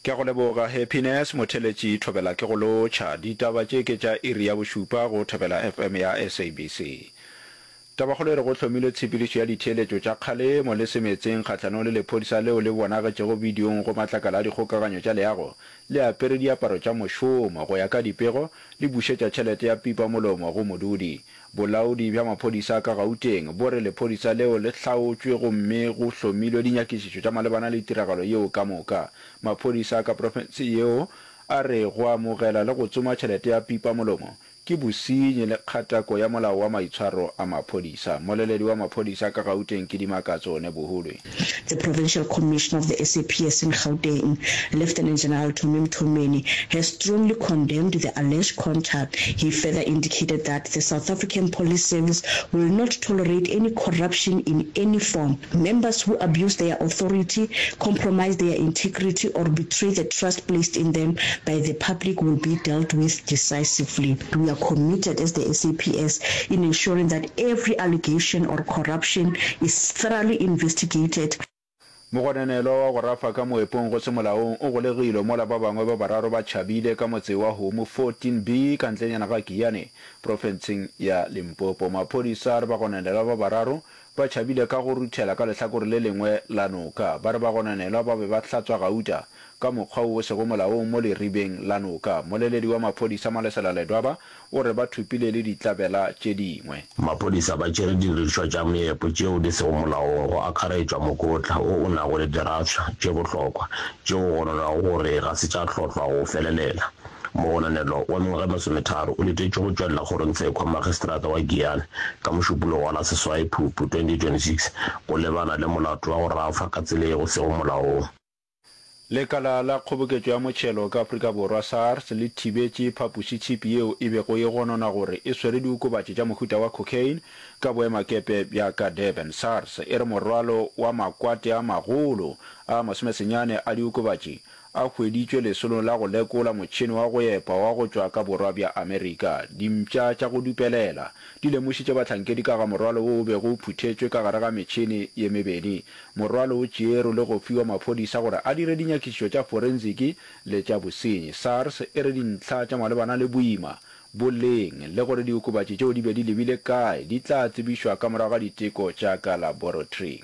ke go leboga Happiness motheletši thobela ke go lotšha ditaba tše ke tša iri ya bošupa go thobela FM ya SABC. Tabagolo re go hlomile tshepedišo ya ditheletšo tša kgalemo le semetseng kgahlano le lephodisa leo le bonagetšego bidiong go matlakala a dikgokaganyo tša leago le apere diaparo tša mošomo go ya ka dipego le bušetša tšhelete ya pipa molomo go modudi. Bolaodi bja maphodisa ka Gauteng bo re lephodisa leo le hlaotšwe gomme go hlomilwe dinyakišišo tša malebana le tiragalo yeo ka moka. Maphodisa ka profense yeo a re go amogela le go tsoma tšhelete ya pipa molomo ke bosenyi le kgatako ya molao wa maitshwaro a maphodisa. Moleledi wa maphodisa ka Gauteng ke Dimakatso ne Bohulwe. The Provincial Commissioner of the SAPS in Gauteng, Lieutenant General Thumi Mthumeni, has strongly condemned the alleged contact. He further indicated that the South African Police Service will not tolerate any corruption in any form. Members who abuse their authority, compromise their integrity, or betray the trust placed in them by the public will be dealt with decisively. We are committed as the SAPS in ensuring that every allegation or corruption is thoroughly investigated. Mogonenelo wa go rafa ka moepong go se molaong o go legilwe mola ba bangwe ba bararo ba tšhabile ka motse wa Homo 14B ka ntlenyana ga Kiane profenseng ya Limpopo. Maphodisa re ba gonenela ba bararo ba tšhabile ka go ruthela ka lehlakore le lengwe la noka. Ba re ba gonenelwa ba be ba hlatswa gauta ka mokgwa o se go molaong mo leribeng la noka. Moleledi wa maphodisa Malesela Ledwaba o re ba thupile le ditlabela tše dingwe. Maphodisa ba tšere dirišwa tša meepo tšeo di sego molaong go akaretšwa mokotla o o nago le dirafša tše bohlokwa tšeo go nona gore ga se tša hlotlwa go felelela. Mogonanelo wa mengwaga masometharo o letetše go tšwelela goreng tshekwa magistrata wa Giyane ka mošupulo wa la seswai Phupu 2026 go lebana le molato wa go rafa ka tsela e go sego molaong. Lekala la kgoboketšo ya motšhelo ka Afrika Borwa SARS le thibetše phapošitšhipi yeo e bego e gonona gore e swere diokobatši tša mohuta wa cocaine ka boemakepe bja ka Durban. SARS e re morwalo wa makwate a magolo a masomesenyane a diokobatši a hweditšwe lesolong la go lekola motšhene wa go epa wa go tšwa ka borwa bja Amerika. Dimpša tša go dupelela di lemošitše bahlankedi ka ga morwalo wo o bego o phuthetšwe ka gare ga metšhene ye mebedi. Morwalo o tšeero le go fiwa maphodisa gore a dire dinyakišišo tša forensiki le tša bosenyi. SARS e re dintlha tša malebana le boima boleng le gore diokobatši tšeo di be di lebile kae di tla tsebišwa ka morago ga diteko tša ka laboratory.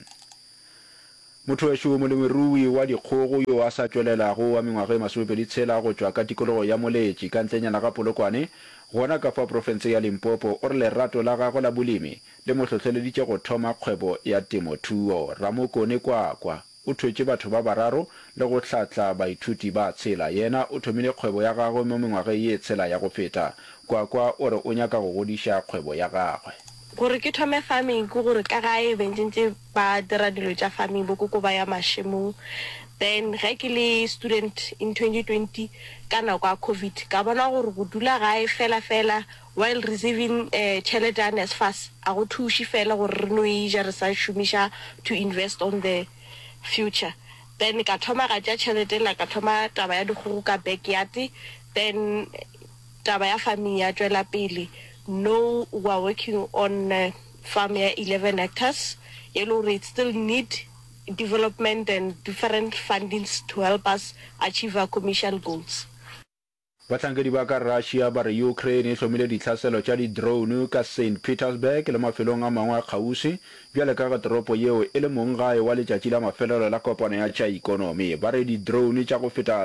Motho wešo molemirui wa dikgogo yo a sa tšwelelago wa mengwaga e masomepedi tshela go tšwa ka tikologo ya Moletši ka ntlenyana ga Polokwane gona ka fa profense ya Limpopo o re lerato la gagwe la bolemi le mohlohleleditše go thoma kgwebo ya temothuo. Ramokone Kwakwa o thwetše batho ba bararo le go hlatla baithuti ba tshela. Yena o thomile kgwebo ya gagwe mo mengwaga ye tshela ya go feta. Kwakwa o re o nyaka go godiša kgwebo ya gagwe. Gore ke thome farming ke gore ka gae bentšentše ba dira dilo tša farming bo koko ba ya mašemong. Then ge ke le student in 2020 ka nako ya COVID ka bona gore go dula gae fela while receiving tšhelete ya NSFAS a go thuše fela gore re no eja re sa šomiša to invest on the future. Then ka thoma ga tša tšhelete la ka thoma taba ya dikgogo ka backyard. Then taba ya farming ya tšwela pele. No, we are working on farm 11 hectares. Yellow rate still need development and different fundings to help us achieve our commercial goals. Batlhankedi ba ka Russia ba re Ukraine e hlomile ditlhaselo tša di-drone ka St. Petersburg le mafelong a mangwe a kgauši bjale ka ga toropo yeo e le monggae wa letšatši la mafelelo la kopano ya tša ikonomi. Ba re di-drone tša go feta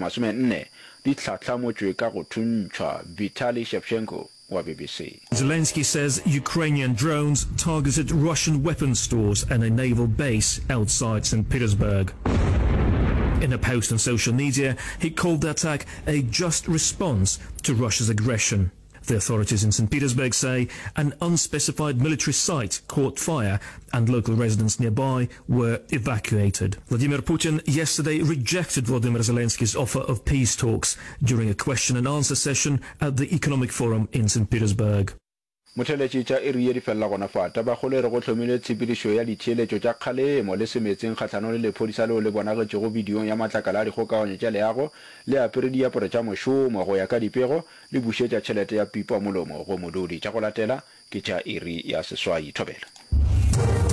140 di tlhatlhamotšwe ka go thuntšhwa. Vitaly Shevchenko wa BBC. Zelensky says Ukrainian drones targeted Russian weapons stores and a naval base outside St. Petersburg. In a post on social media, he called the attack a just response to Russia's aggression. The authorities in St. Petersburg say an unspecified military site caught fire and local residents nearby were evacuated. Vladimir Putin yesterday rejected Volodymyr Zelensky's offer of peace talks during a question and answer session at the Economic Forum in St. Petersburg. Motheletši tša iri ye di fella gona fata ba gole re go hlomile tshepedišo ya ditheletšo tša kgalemo le semetseng kgahlano le lephodisa leo le bonagetšego bidiong ya matlakala a dikgokaganyo tša leago le apere diaparo tša mošomo go ya ka dipego le bušetša tšhelete ya pipa molomo go modudi. Tša go latela ke tša iri ya seswai. Thobela.